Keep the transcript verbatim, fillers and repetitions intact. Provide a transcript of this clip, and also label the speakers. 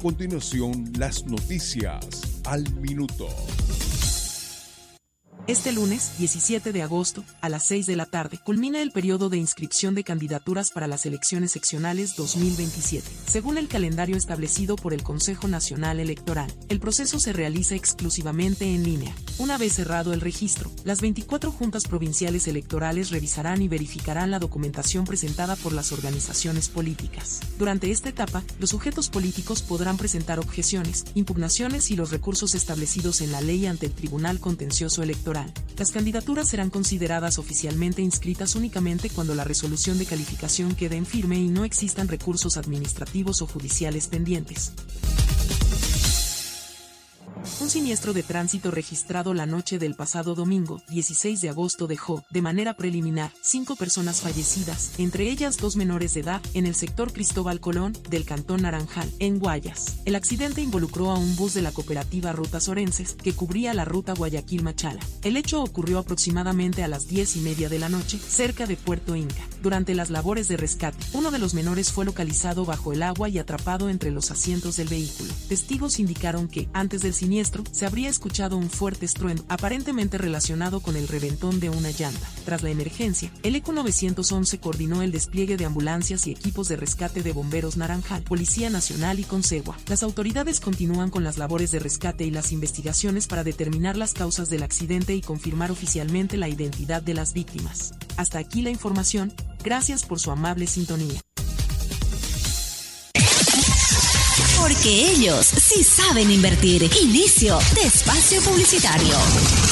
Speaker 1: continuación, las noticias al minuto.
Speaker 2: Este lunes, diecisiete de agosto, a las seis de la tarde, culmina el periodo de inscripción de candidaturas para las elecciones seccionales dos mil veintisiete. Según el calendario establecido por el Consejo Nacional Electoral, el proceso se realiza exclusivamente en línea. Una vez cerrado el registro, las veinticuatro juntas provinciales electorales revisarán y verificarán la documentación presentada por las organizaciones políticas. Durante esta etapa, los sujetos políticos podrán presentar objeciones, impugnaciones y los recursos establecidos en la ley ante el Tribunal Contencioso Electoral. Las candidaturas serán consideradas oficialmente inscritas únicamente cuando la resolución de calificación quede en firme y no existan recursos administrativos o judiciales pendientes. Un siniestro de tránsito registrado la noche del pasado domingo, dieciséis de agosto, dejó, de manera preliminar, cinco personas fallecidas, entre ellas dos menores de edad, en el sector Cristóbal Colón, del cantón Naranjal, en Guayas. El accidente involucró a un bus de la cooperativa Rutas Orenses, que cubría la ruta Guayaquil-Machala. El hecho ocurrió aproximadamente a las diez y media de la noche, cerca de Puerto Inca. Durante las labores de rescate, uno de los menores fue localizado bajo el agua y atrapado entre los asientos del vehículo. Testigos indicaron que, antes del siniestro, se habría escuchado un fuerte estruendo, aparentemente relacionado con el reventón de una llanta. Tras la emergencia, el ECO nueve once coordinó el despliegue de ambulancias y equipos de rescate de Bomberos Naranjal, Policía Nacional y Consegua. Las autoridades continúan con las labores de rescate y las investigaciones para determinar las causas del accidente y confirmar oficialmente la identidad de las víctimas. Hasta aquí la información. Gracias por su amable sintonía.
Speaker 3: Porque ellos sí saben invertir. Inicio de espacio publicitario.